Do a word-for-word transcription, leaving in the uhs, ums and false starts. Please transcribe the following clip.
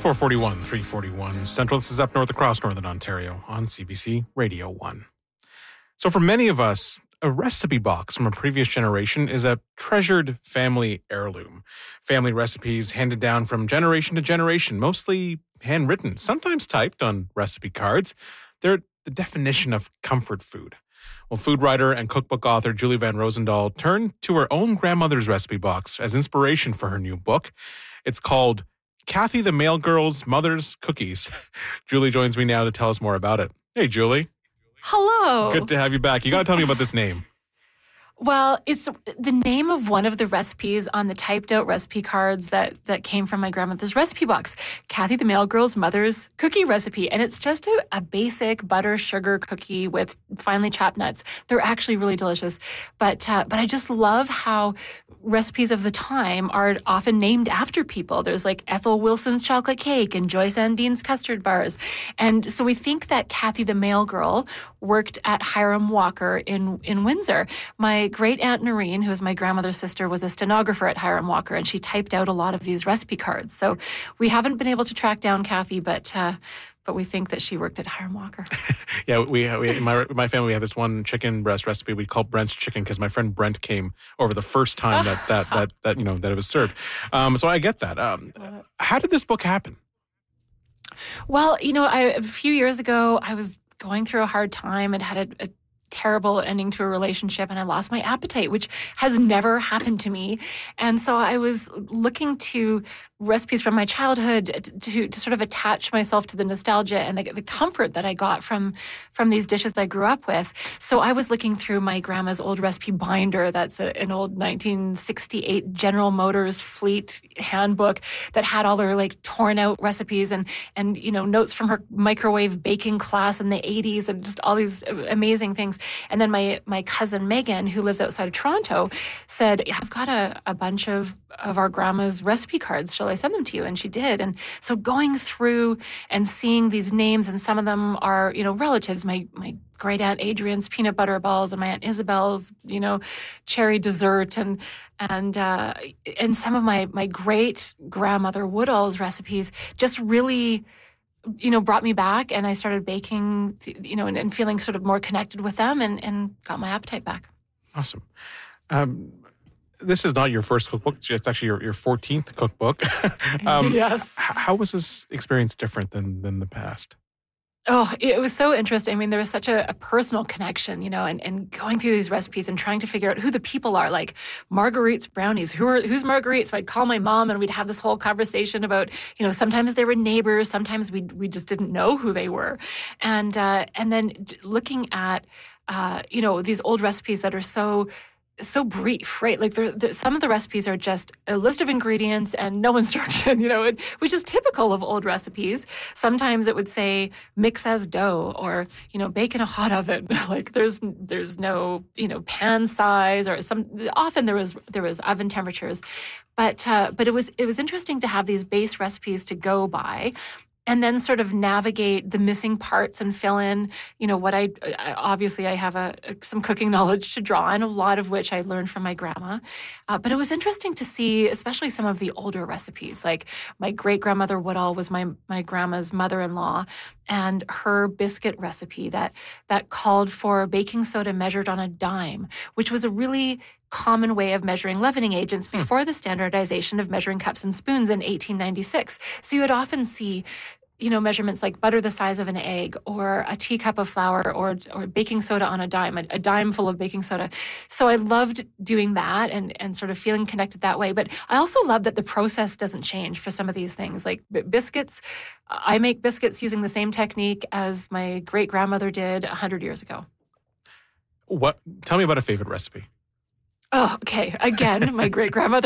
four forty-one, three forty-one Central. This is Up North across Northern Ontario on C B C Radio one. So for many of us, a recipe box from a previous generation is a treasured family heirloom. Family recipes handed down from generation to generation, mostly handwritten, sometimes typed on recipe cards. They're the definition of comfort food. Well, food writer and cookbook author Julie Van Rosendaal turned to her own grandmother's recipe box as inspiration for her new book. It's called Kathy the Mail Girl's Mother's Cookies. Julie joins me now to tell us more about it. Hey, Julie. Hello. Good to have you back. You got to tell me about this name. Well, it's the name of one of the recipes on the typed out recipe cards that, that came from my grandmother's recipe box, Kathy the Mail Girl's Mother's Cookie Recipe. And it's just a, a basic butter sugar cookie with finely chopped nuts. They're actually really delicious. But uh, but I just love how recipes of the time are often named after people. There's like Ethel Wilson's chocolate cake and Joyce Andine's custard bars. And so we think that Kathy the Mail Girl worked at Hiram Walker in, in Windsor. My great aunt Noreen, who is my grandmother's sister, was a stenographer at Hiram Walker, and she typed out a lot of these recipe cards. So we haven't been able to track down Kathy, but uh, but we think that she worked at Hiram Walker. yeah, we, we in my my family we have this one chicken breast recipe we call Brent's chicken because my friend Brent came over the first time that that that, that you know that it was served. Um, so I get that. Um, how did this book happen? Well, you know, I, a few years ago, I was going through a hard time and had a, a terrible ending to a relationship, and I lost my appetite, which has never happened to me. And so I was looking to recipes from my childhood to, to sort of attach myself to the nostalgia and the, the comfort that I got from from these dishes I grew up with. So I was looking through my grandma's old recipe binder. That's a, an old nineteen sixty-eight General Motors fleet handbook that had all her like torn out recipes and and you know notes from her microwave baking class in the eighties and just all these amazing things. And then my my cousin Megan, who lives outside of Toronto, said, I've got a, a bunch of, of our grandma's recipe cards. Shall I send them to you? And she did. And so going through and seeing these names, and some of them are, you know, relatives, my my great aunt Adrian's peanut butter balls and my aunt Isabel's, you know, cherry dessert, and and uh, and some of my my great grandmother Woodall's recipes just really, you know, brought me back, and I started baking, you know, and, and feeling sort of more connected with them, and, and got my appetite back. Awesome. Um, this is not your first cookbook. It's actually your, your fourteenth cookbook. um, yes. How was this experience different than, than the past? Oh, it was so interesting. I mean, there was such a, a personal connection, you know, and, and going through these recipes and trying to figure out who the people are, like Marguerite's brownies. Who are who's Marguerite? So I'd call my mom and we'd have this whole conversation about, you know, sometimes they were neighbors, sometimes we we just didn't know who they were, and uh, and then looking at, uh, you know, these old recipes that are so. so brief, right? Like the, the, some of the recipes are just a list of ingredients and no instruction, you know, it, which is typical of old recipes. Sometimes it would say mix as dough, or, you know, bake in a hot oven. Like there's there's no, you know, pan size, or some. Often there was there was oven temperatures, but uh, but it was it was interesting to have these base recipes to go by. And then sort of navigate the missing parts and fill in, you know, what I, I obviously I have a, some cooking knowledge to draw on, a lot of which I learned from my grandma. Uh, but it was interesting to see, especially some of the older recipes. Like my great grandmother Woodall was my my grandma's mother-in-law, and her biscuit recipe that that called for baking soda measured on a dime, which was a really common way of measuring leavening agents before the standardization of measuring cups and spoons in eighteen ninety-six. So you would often see, you know, measurements like butter the size of an egg, or a teacup of flour, or or baking soda on a dime, a, a dime full of baking soda. So I loved doing that and, and sort of feeling connected that way. But I also love that the process doesn't change for some of these things. Like biscuits, I make biscuits using the same technique as my great-grandmother did one hundred years ago. What? Tell me about a favorite recipe. Oh, okay. Again, my great-grandmother